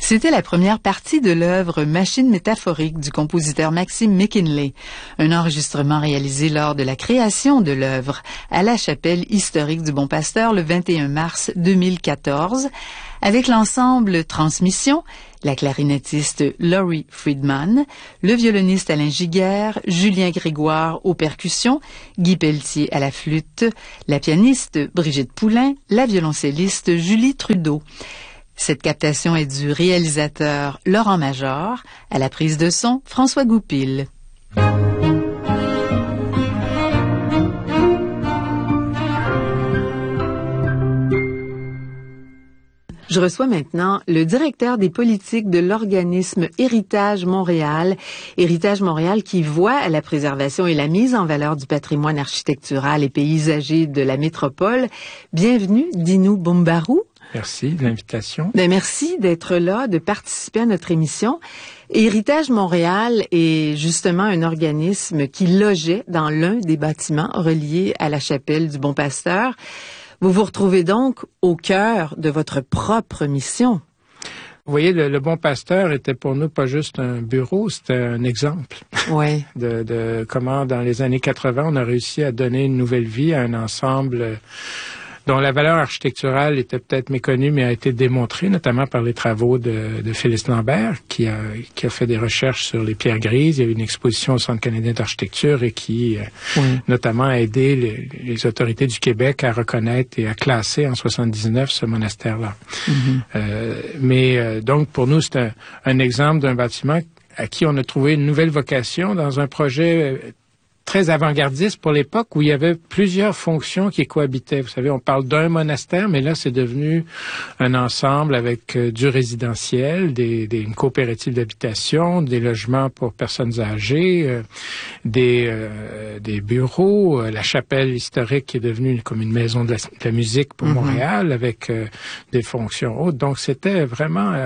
C'était la première partie de l'œuvre Machine métaphorique du compositeur Maxime McKinley, un enregistrement réalisé lors de la création de l'œuvre à la chapelle historique du Bon Pasteur le 21 mars 2014, avec l'ensemble Transmission, la clarinettiste Laurie Friedman, le violoniste Alain Giguère, Julien Grégoire aux percussions, Guy Pelletier à la flûte, la pianiste Brigitte Poulain, la violoncelliste Julie Trudeau. Cette captation est du réalisateur Laurent Major, à la prise de son François Goupil. Je reçois maintenant le directeur des politiques de l'organisme Héritage Montréal. Héritage Montréal qui voit à la préservation et la mise en valeur du patrimoine architectural et paysager de la métropole. Bienvenue, Dino Boumbarou. Merci de l'invitation. Merci d'être là, de participer à notre émission. Héritage Montréal est justement un organisme qui logeait dans l'un des bâtiments reliés à la chapelle du Bon Pasteur. Vous vous retrouvez donc au cœur de votre propre mission. Vous voyez, le Bon Pasteur était pour nous pas juste un bureau, c'était un exemple. Oui. de comment, dans les années 80, on a réussi à donner une nouvelle vie à un ensemble dont la valeur architecturale était peut-être méconnue, mais a été démontrée, notamment par les travaux de Félix Lambert, qui a fait des recherches sur les pierres grises. Il y a eu une exposition au Centre canadien d'architecture et qui, notamment, a aidé les autorités du Québec à reconnaître et à classer en 79 ce monastère-là. Donc, pour nous, c'est un exemple d'un bâtiment à qui on a trouvé une nouvelle vocation dans un projet très avant-gardiste pour l'époque où il y avait plusieurs fonctions qui cohabitaient. Vous savez, on parle d'un monastère, mais là, c'est devenu un ensemble avec du résidentiel, une coopérative d'habitation, des logements pour personnes âgées, des bureaux, la chapelle historique qui est devenue comme une maison de la musique pour Montréal avec des fonctions hautes. Donc, c'était vraiment...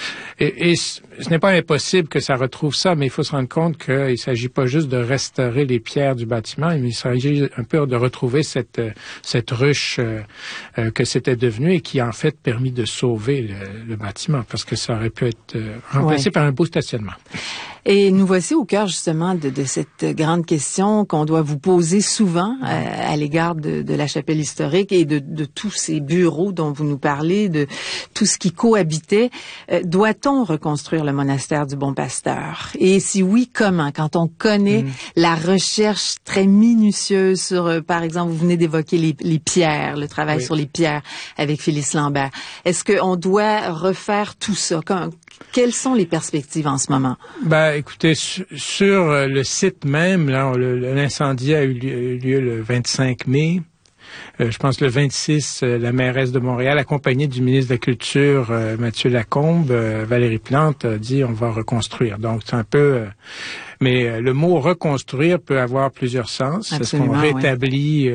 Et ce n'est pas impossible que ça retrouve ça, mais il faut se rendre compte qu'il ne s'agit pas juste de restaurer les pierres du bâtiment, mais il s'agit un peu de retrouver cette ruche que c'était devenu et qui a en fait permis de sauver le bâtiment, parce que ça aurait pu être remplacé par un beau stationnement. Et nous voici au cœur justement de cette grande question qu'on doit vous poser souvent à l'égard de la chapelle historique et de tous ces bureaux dont vous nous parlez, de tout ce qui cohabitait. Doit-on reconstruire le monastère du Bon Pasteur? Et si oui, comment? Quand on connaît la recherche très minutieuse sur, par exemple, vous venez d'évoquer les pierres, le travail sur les pierres avec Félix Lambert. Est-ce qu'on doit refaire tout ça? Quelles sont les perspectives en ce moment? Écoutez, sur le site même, là, l'incendie a eu lieu le 25 mai. Je pense le 26, la mairesse de Montréal, accompagnée du ministre de la Culture, Mathieu Lacombe, Valérie Plante, a dit on va reconstruire. Donc, c'est un peu... Mais le mot reconstruire peut avoir plusieurs sens. Absolument, est-ce qu'on rétablit...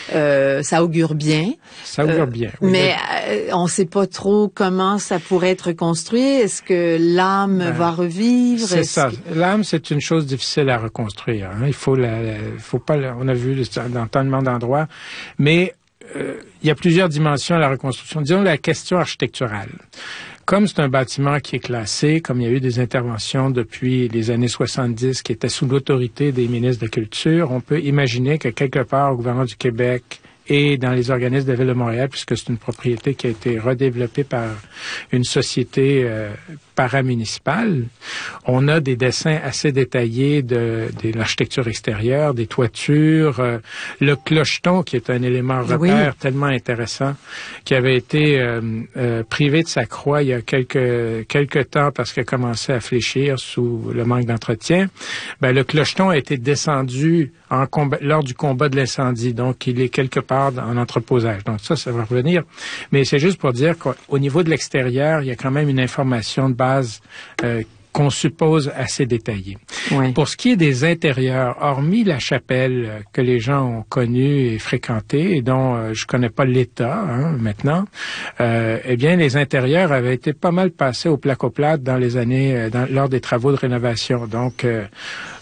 ça augure bien. Ça augure bien, oui. Mais on ne sait pas trop comment ça pourrait être reconstruit. Est-ce que l'âme va revivre? C'est ça. L'âme, c'est une chose difficile à reconstruire. Hein. Il faut pas... On a vu dans tellement d'endroits. Mais il y a plusieurs dimensions à la reconstruction. Disons la question architecturale. Comme c'est un bâtiment qui est classé, comme il y a eu des interventions depuis les années 70 qui étaient sous l'autorité des ministres de la Culture, on peut imaginer que quelque part au gouvernement du Québec et dans les organismes de la Ville de Montréal, puisque c'est une propriété qui a été redéveloppée par une société paramunicipale, on a des dessins assez détaillés de l'architecture extérieure, des toitures, le clocheton qui est un élément repère tellement intéressant, qui avait été privé de sa croix il y a quelques temps parce qu'il a commencé à fléchir sous le manque d'entretien. Le clocheton a été descendu lors du combat de l'incendie, donc il est quelque part en entreposage. Donc ça va revenir. Mais c'est juste pour dire qu'au niveau de l'extérieur, il y a quand même une information de base qu'on suppose assez détaillée. Oui. Pour ce qui est des intérieurs, hormis la chapelle que les gens ont connue et fréquentée et dont je connais pas l'état maintenant, eh bien les intérieurs avaient été pas mal passés au placo-plate dans les années lors des travaux de rénovation. Donc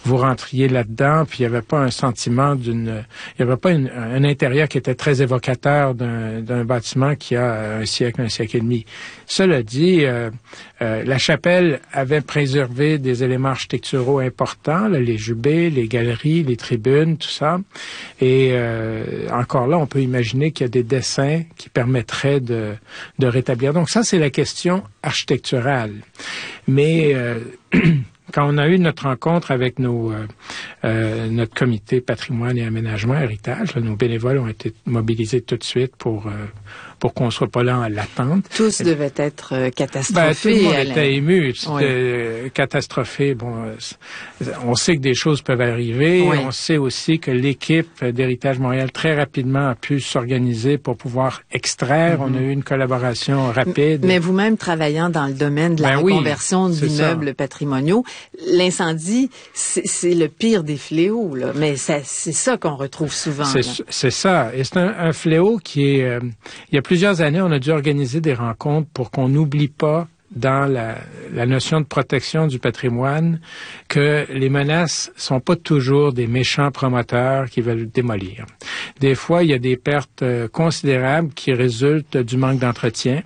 vous rentriez là-dedans, puis il n'y avait pas un sentiment il n'y avait pas un intérieur qui était très évocateur d'un bâtiment qui a un siècle et demi. Cela dit, la chapelle avait préservé des éléments architecturaux importants, là, les jubés, les galeries, les tribunes, tout ça. Et encore là, on peut imaginer qu'il y a des dessins qui permettraient de rétablir. Donc ça, c'est la question architecturale. Mais quand on a eu notre rencontre avec notre comité patrimoine et aménagement, héritage, là, nos bénévoles ont été mobilisés tout de suite pour qu'on soit pas là en l'attente. Tous devaient être catastrophés. Tout le monde était ému, catastrophé. Bon, on sait que des choses peuvent arriver. Oui. On sait aussi que l'équipe d'Héritage Montréal très rapidement a pu s'organiser pour pouvoir extraire. On a eu une collaboration rapide. Mais vous-même travaillant dans le domaine de la reconversion d'immeubles patrimoniaux, l'incendie, c'est le pire des fléaux, là. Mais c'est ça qu'on retrouve souvent. C'est ça. Et c'est un fléau qui est... il y a plusieurs années, on a dû organiser des rencontres pour qu'on n'oublie pas dans la notion de protection du patrimoine que les menaces sont pas toujours des méchants promoteurs qui veulent démolir. Des fois, il y a des pertes considérables qui résultent du manque d'entretien.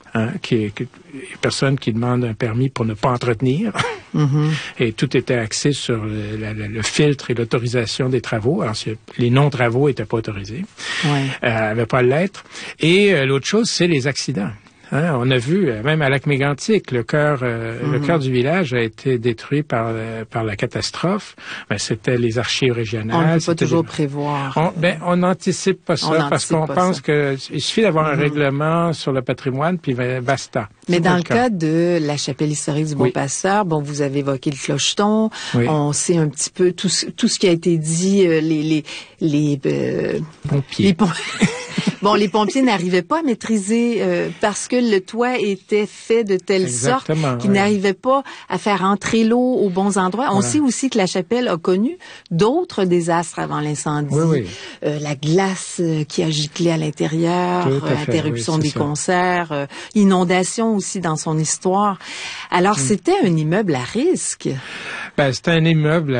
Personne qui demande un permis pour ne pas entretenir. Mm-hmm. Et tout était axé sur le filtre et l'autorisation des travaux. Alors, les non-travaux n'étaient pas autorisés. Avaient pas à l'être. Et l'autre chose, c'est les accidents. On a vu, même à Lac-Mégantic, le cœur du village a été détruit par la catastrophe. Ben, c'était les archives régionales. On ne peut pas toujours prévoir. On n'anticipe pas ça parce qu'on pense qu'il suffit d'avoir un règlement sur le patrimoine, puis basta. Mais dans le cas de la chapelle historique du Bon-Pasteur, vous avez évoqué le clocheton. Oui. On sait un petit peu tout ce qui a été dit, les pompiers. Bon, les pompiers n'arrivaient pas à maîtriser parce que le toit était fait de telle sorte qu'ils n'arrivaient pas à faire entrer l'eau aux bons endroits. On sait aussi que la chapelle a connu d'autres désastres avant l'incendie. Oui. La glace qui a giclé à l'intérieur, interruption des concerts, inondation aussi dans son histoire. Alors, c'était un immeuble à risque. C'était un immeuble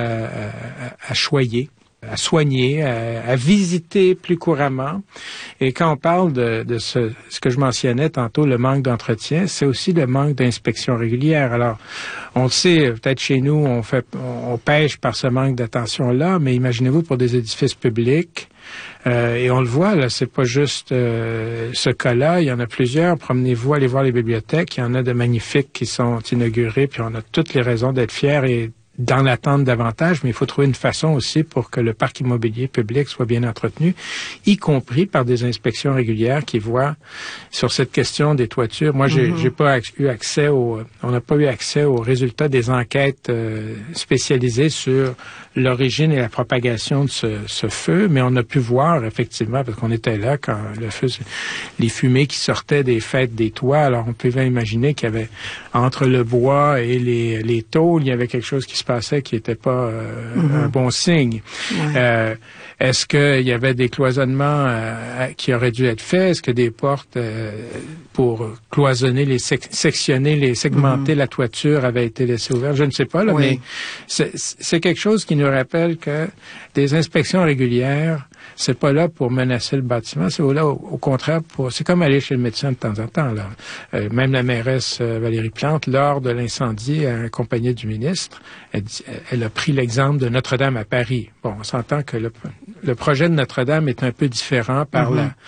à choyer, à soigner, à visiter plus couramment. Et quand on parle de ce que je mentionnais tantôt, le manque d'entretien, c'est aussi le manque d'inspection régulière. Alors, on le sait, peut-être chez nous, on pêche par ce manque d'attention-là, mais imaginez-vous pour des édifices publics, et on le voit, là, c'est pas juste ce cas-là, il y en a plusieurs. Promenez-vous, allez voir les bibliothèques, il y en a de magnifiques qui sont inaugurées, puis on a toutes les raisons d'être fiers et dans l'attente davantage, mais il faut trouver une façon aussi pour que le parc immobilier public soit bien entretenu, y compris par des inspections régulières qui voient sur cette question des toitures. Moi, j'ai pas eu accès on n'a pas eu accès aux résultats des enquêtes spécialisées sur l'origine et la propagation de ce feu, mais on a pu voir effectivement, parce qu'on était là quand le feu, les fumées qui sortaient des fêtes des toits, alors on pouvait imaginer qu'il y avait entre le bois et les tôles, il y avait quelque chose qui se passait qui n'était pas un bon signe. Ouais. Est-ce qu'il y avait des cloisonnements qui auraient dû être faits? Est-ce que des portes pour cloisonner, sectionner, segmenter la toiture avaient été laissées ouvertes? Je ne sais pas, là, mais c'est quelque chose qui nous rappelle que des inspections régulières, c'est pas là pour menacer le bâtiment, c'est là au contraire c'est comme aller chez le médecin de temps en temps, là. Même la mairesse Valérie Plante, lors de l'incendie accompagnée du ministre, elle a pris l'exemple de Notre-Dame à Paris. Bon, on s'entend que le projet de Notre-Dame est un peu différent par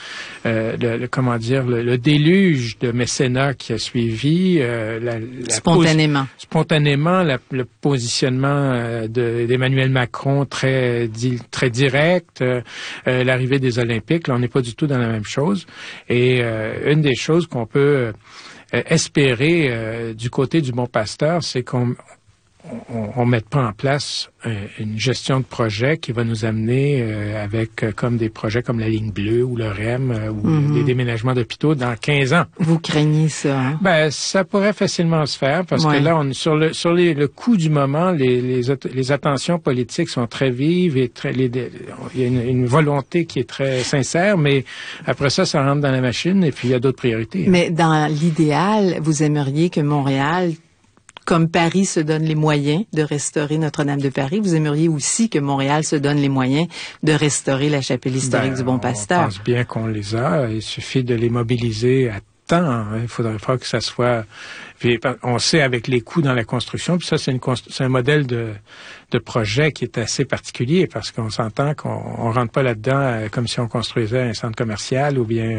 le déluge de mécénat qui a suivi, spontanément. Le positionnement d'Emmanuel Macron très direct, l'arrivée des Olympiques, là, on n'est pas du tout dans la même chose. Et une des choses qu'on peut espérer du côté du Bon-Pasteur, c'est qu'on mette pas en place une gestion de projet qui va nous amener avec comme des projets comme la ligne bleue ou le REM ou des déménagements d'hôpitaux dans 15 ans. Vous craignez ça? Hein? Ça pourrait facilement se faire parce que là, sur le coup du moment, les attentions politiques sont très vives et il y a une volonté qui est très sincère, mais après ça rentre dans la machine et puis il y a d'autres priorités. Mais dans l'idéal, vous aimeriez que Montréal comme Paris se donne les moyens de restaurer Notre-Dame de Paris, vous aimeriez aussi que Montréal se donne les moyens de restaurer la chapelle historique du Bon Pasteur. On pense bien qu'on les a. Il suffit de les mobiliser à temps. Il faudrait pas que ça soit... Puis, on sait avec les coûts dans la construction, puis ça, c'est un modèle de projet qui est assez particulier parce qu'on s'entend qu'on rentre pas là-dedans comme si on construisait un centre commercial ou bien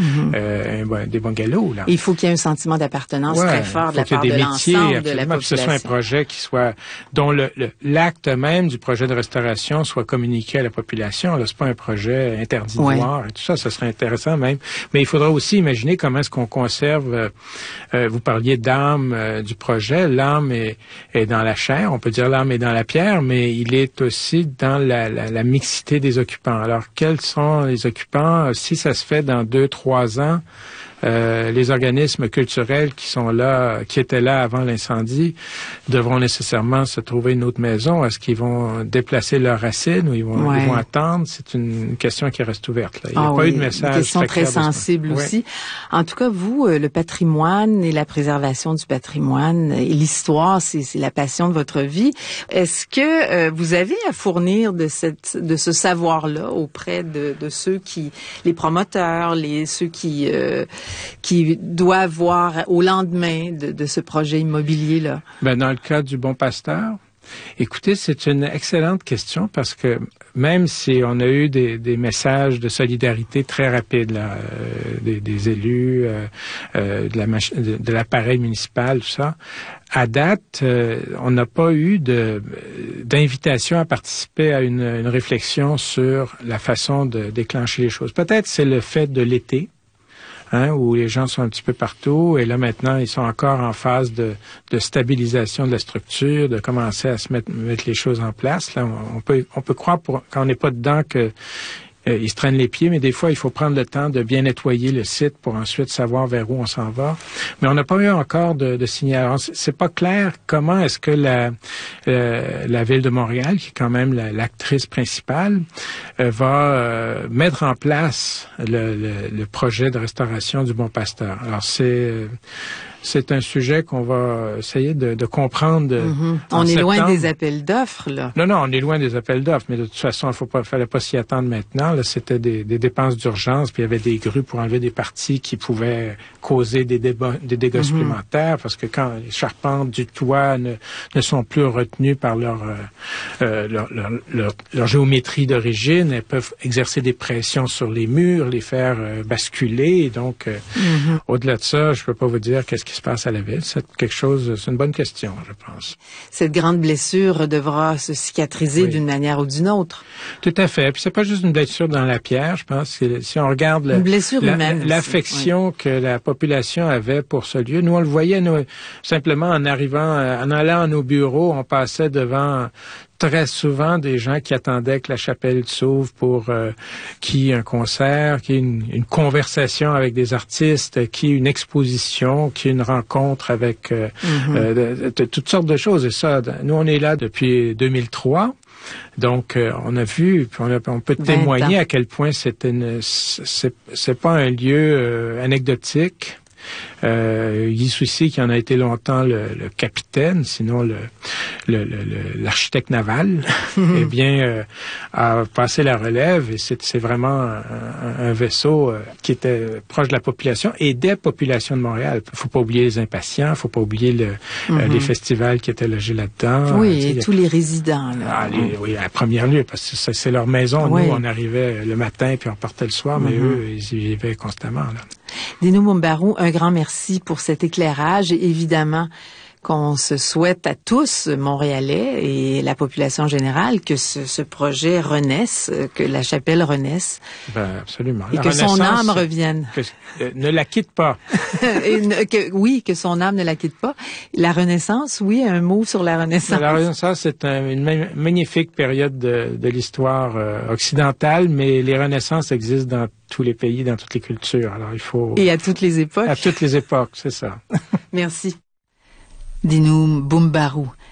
des bungalows. Là. Il faut qu'il y ait un sentiment d'appartenance très fort de la part de l'ensemble de la population. Que ce soit un projet dont l'acte même du projet de restauration soit communiqué à la population. Là, c'est pas un projet interdit-noir et tout ça. Ça serait intéressant même. Mais il faudra aussi imaginer comment est-ce qu'on conserve. Vous parliez d'âme du projet. L'âme est dans la chair. On peut dire l'âme est dans la pierre, mais il est aussi dans la mixité des occupants. Alors, quels sont les occupants? Si ça se fait dans 2-3 ans, les organismes culturels qui étaient là avant l'incendie, devront nécessairement se trouver une autre maison. Est-ce qu'ils vont déplacer leurs racines ou ils vont attendre? C'est une question qui reste ouverte. Là. Il n'y a pas eu de message. Une question très sensible aussi. En tout cas, vous, le patrimoine et la préservation du patrimoine et l'histoire, c'est la passion de votre vie. Est-ce que vous avez à fournir de ce savoir-là auprès de ceux les promoteurs, ceux qui doivent voir au lendemain de ce projet immobilier-là? Dans le cas du Bon Pasteur, écoutez, c'est une excellente question parce que même si on a eu des messages de solidarité très rapides, là, des élus, de l'appareil municipal, tout ça, à date, on n'a pas eu d'invitation à participer à une réflexion sur la façon de déclencher les choses. Peut-être c'est le fait de l'été. Où les gens sont un petit peu partout, et là maintenant ils sont encore en phase de stabilisation de la structure, de commencer à mettre les choses en place. Là, on peut croire quand on n'est pas dedans que ils se traînent les pieds, mais des fois, il faut prendre le temps de bien nettoyer le site pour ensuite savoir vers où on s'en va. Mais on n'a pas eu encore de signal. Alors, c'est pas clair comment est-ce que la Ville de Montréal, qui est quand même l'actrice principale, va mettre en place le projet de restauration du Bon Pasteur. Alors, c'est un sujet qu'on va essayer de comprendre. On est loin des appels d'offres, là. Non, on est loin des appels d'offres, mais de toute façon, fallait pas s'y attendre maintenant. Là, c'était des dépenses d'urgence, puis il y avait des grues pour enlever des parties qui pouvaient causer des dégâts supplémentaires, parce que quand les charpentes du toit ne sont plus retenues par leur géométrie d'origine, elles peuvent exercer des pressions sur les murs, les faire basculer. Donc, au-delà de ça, je peux pas vous dire qu'est-ce qui se passe à la ville. C'est une bonne question, je pense. Cette grande blessure devra se cicatriser d'une manière ou d'une autre. Tout à fait. Puis c'est pas juste une blessure dans la pierre, je pense. Si on regarde une blessure humaine, l'affection que la population avait pour ce lieu, nous on le voyait simplement en allant à nos bureaux, on passait devant très souvent des gens qui attendaient que la chapelle s'ouvre pour qu'il y ait un concert, qu'il y ait une conversation avec des artistes, qu'il y ait une exposition, qu'il y ait une rencontre avec toutes sortes de choses. Et ça, nous, on est là depuis 2003. Donc, on a vu, puis on peut témoigner à quel point c'est pas un lieu anecdotique. Guy Soucy, qui en a été longtemps le capitaine, sinon l'architecte naval, eh bien, a passé la relève, et c'est vraiment un vaisseau qui était proche de la population et des populations de Montréal. Faut pas oublier les impatients, faut pas oublier les festivals qui étaient logés là-dedans. Oui, et tous les résidents, là. Oui, à première lieu, parce que c'est leur maison. Oui. Nous, on arrivait le matin puis on partait le soir, mais eux, ils y vivaient constamment, là. Dino Mumbaru, un grand merci pour cet éclairage. Et évidemment, qu'on se souhaite à tous, Montréalais et la population générale, que ce projet renaisse, que la chapelle renaisse. Absolument. Et que son âme revienne. Ne la quitte pas. Que son âme ne la quitte pas. La Renaissance, oui, un mot sur la Renaissance. La Renaissance, c'est une magnifique période de l'histoire occidentale, mais les Renaissances existent dans tous les pays, dans toutes les cultures. Alors, il faut... Et à toutes les époques. À toutes les époques, c'est ça. Merci. Dino Mumbaru.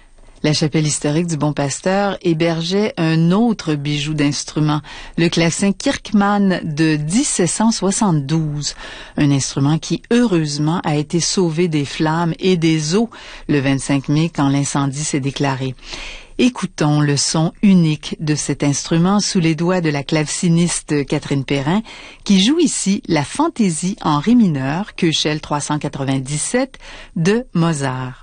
La chapelle historique du Bon Pasteur hébergeait un autre bijou d'instrument, le clavecin Kirkman de 1772, un instrument qui, heureusement, a été sauvé des flammes et des eaux le 25 mai quand l'incendie s'est déclaré. Écoutons le son unique de cet instrument sous les doigts de la claveciniste Catherine Perrin, qui joue ici la fantaisie en ré mineur, Köchel 397 de Mozart.